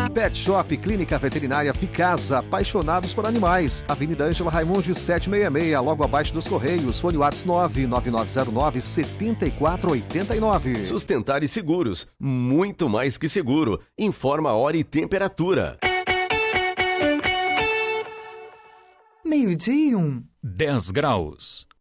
Pet Shop Clínica Veterinária Ficasa, apaixonados por animais. Avenida Ângela Raimundi 766, logo abaixo dos Correios. Fone WhatsApp 99909-7489. Sustentar e Seguros, muito mais que seguro. Informa a hora e temperatura. 12:01. 10 graus.